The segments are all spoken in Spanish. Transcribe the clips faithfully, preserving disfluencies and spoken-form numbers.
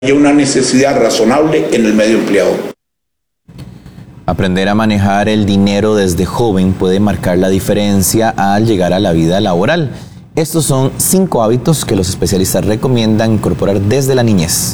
Hay una necesidad razonable en el medio empleado. Aprender a manejar el dinero desde joven puede marcar la diferencia al llegar a la vida laboral. Estos son cinco hábitos que los especialistas recomiendan incorporar desde la niñez.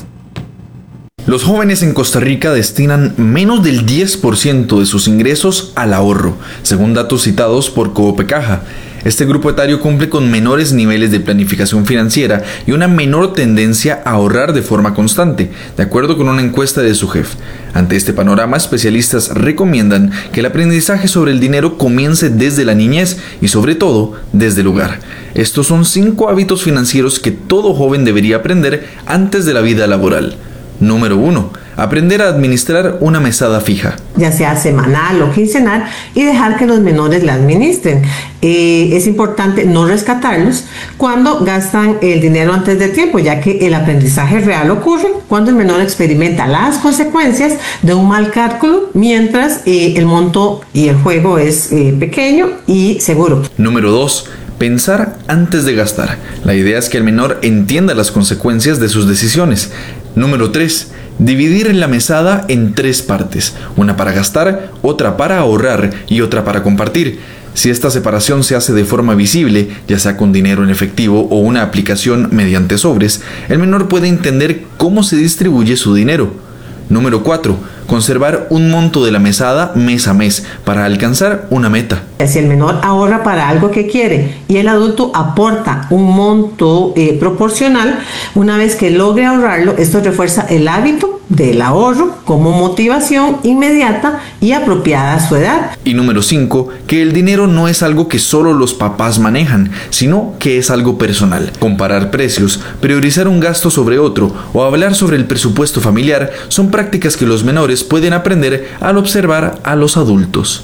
Los jóvenes en Costa Rica destinan menos del diez por ciento de sus ingresos al ahorro, según datos citados por Coopecaja. Este grupo etario cumple con menores niveles de planificación financiera y una menor tendencia a ahorrar de forma constante, de acuerdo con una encuesta de SUGEF. Ante este panorama, especialistas recomiendan que el aprendizaje sobre el dinero comience desde la niñez y sobre todo desde el hogar. Estos son cinco hábitos financieros que todo joven debería aprender antes de la vida laboral. Número uno. Aprender a administrar una mesada fija. Ya sea semanal o quincenal, y dejar que los menores la administren. Eh, es importante no rescatarlos cuando gastan el dinero antes de tiempo, ya que el aprendizaje real ocurre cuando el menor experimenta las consecuencias de un mal cálculo, mientras eh, el monto y el juego es eh, pequeño y seguro. Número dos. Pensar antes de gastar. La idea es que el menor entienda las consecuencias de sus decisiones. Número tres. Dividir la mesada en tres partes, una para gastar, otra para ahorrar y otra para compartir. Si esta separación se hace de forma visible, ya sea con dinero en efectivo o una aplicación mediante sobres, el menor puede entender cómo se distribuye su dinero. Número cuatro. Conservar un monto de la mesada mes a mes para alcanzar una meta. Si el menor ahorra para algo que quiere y el adulto aporta un monto eh, proporcional, una vez que logre ahorrarlo, esto refuerza el hábito del ahorro como motivación inmediata y apropiada a su edad. Y número cinco, que el dinero no es algo que solo los papás manejan, sino que es algo personal. Comparar precios, priorizar un gasto sobre otro o hablar sobre el presupuesto familiar son prácticas que los menores pueden aprender al observar a los adultos.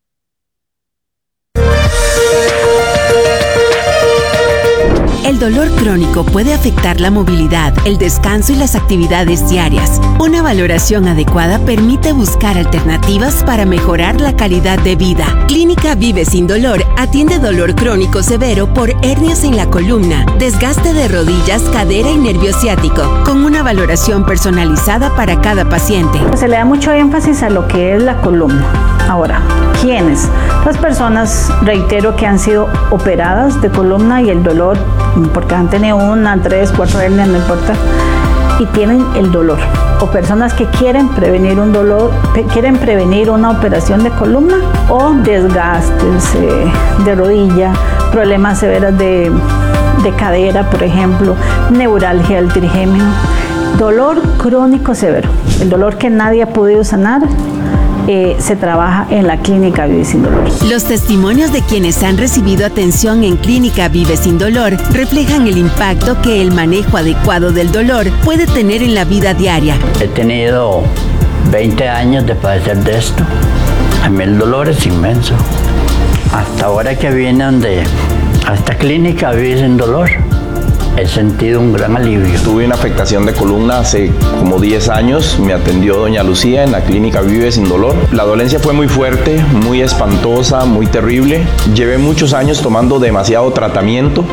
El dolor crónico puede afectar la movilidad, el descanso y las actividades diarias. Una valoración adecuada permite buscar alternativas para mejorar la calidad de vida. Clínica Vive Sin Dolor atiende dolor crónico severo por hernias en la columna, desgaste de rodillas, cadera y nervio ciático, con una valoración personalizada para cada paciente. Se le da mucho énfasis a lo que es la columna. Ahora, ¿quiénes? Las personas, reitero, que han sido operadas de columna y el dolor, porque han tenido una, tres, cuatro hernias, no importa, y tienen el dolor. O personas que quieren prevenir un dolor, quieren prevenir una operación de columna o desgastes eh, de rodilla, problemas severos de, de cadera, por ejemplo, neuralgia del trigémino, dolor crónico severo, el dolor que nadie ha podido sanar. Eh, se trabaja en la Clínica Vive Sin Dolor. Los testimonios de quienes han recibido atención en Clínica Vive Sin Dolor reflejan el impacto que el manejo adecuado del dolor puede tener en la vida diaria. He tenido veinte años de padecer de esto. A mí el dolor es inmenso. Hasta ahora que vine donde, a esta clínica Vive Sin Dolor, he sentido un gran alivio. Tuve una afectación de columna hace como diez años, me atendió doña Lucía en la Clínica Vive Sin Dolor. La dolencia fue muy fuerte, muy espantosa, muy terrible. Llevé muchos años tomando demasiado tratamiento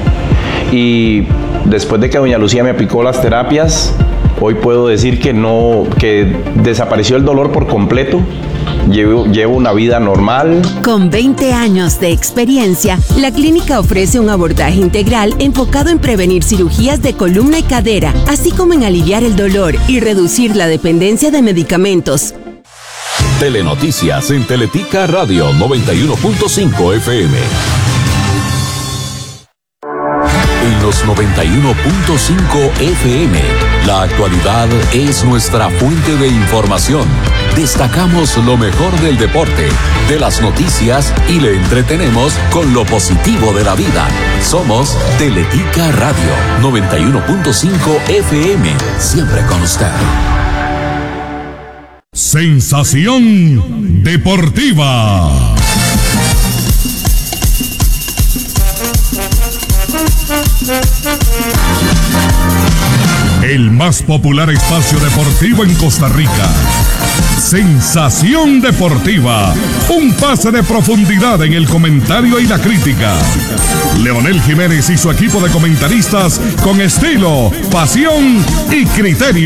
y después de que doña Lucía me aplicó las terapias, hoy puedo decir que no, que desapareció el dolor por completo. Llevo, llevo una vida normal. Con veinte años de experiencia, la clínica ofrece un abordaje integral enfocado en prevenir cirugías de columna y cadera, así como en aliviar el dolor y reducir la dependencia de medicamentos. Telenoticias en Teletica Radio noventa y uno punto cinco F M. En los noventa y uno punto cinco F M, la actualidad es nuestra fuente de información. Destacamos lo mejor del deporte, de las noticias y le entretenemos con lo positivo de la vida. Somos Teletica Radio noventa y uno punto cinco F M, siempre con usted. Sensación deportiva. El más popular espacio deportivo en Costa Rica. Sensación deportiva. Un pase de profundidad en el comentario y la crítica. Leonel Jiménez y su equipo de comentaristas con estilo, pasión y criterio.